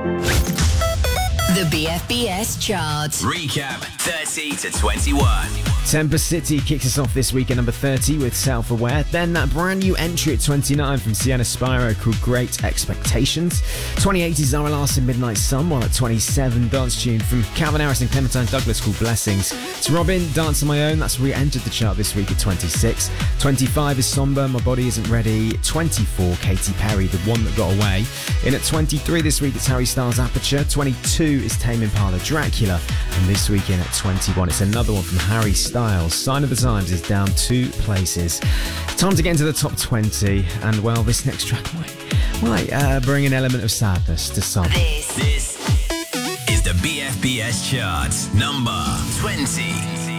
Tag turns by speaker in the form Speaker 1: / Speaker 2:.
Speaker 1: The BFBS chart.
Speaker 2: Recap 30 to 21.
Speaker 3: Temper City kicks us off this week at number 30 with Self-Aware. Then that brand new entry at 29 from Sienna Spyro called Great Expectations. 28 is Zara Larsson, Midnight Sun, while at 27, dance tune from Calvin Harris and Clementine Douglas called Blessings. It's Robin, Dance on My Own, that's re-entered the chart this week at 26. 25 is Somber, My Body Isn't Ready. 24, Katy Perry, The One That Got Away. In at 23 this week, it's Harry Styles, Aperture. 22 is Tame Impala, Dracula. And this weekend at 21, it's another one from Harry Styles. Sign of the Times is down 2 places. Time to get into the top 20, and well, this next track might bring an element of sadness to some.
Speaker 2: This is the BFBS chart, number 20.